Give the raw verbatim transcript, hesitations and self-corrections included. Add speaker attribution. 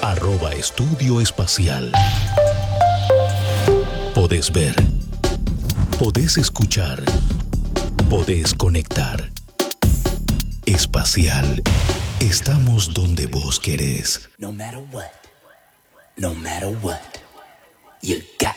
Speaker 1: Arroba Estudio Espacial. Podés ver. Podés escuchar. Podés conectar. Espacial. Estamos donde vos querés.
Speaker 2: No matter what, no matter what, you got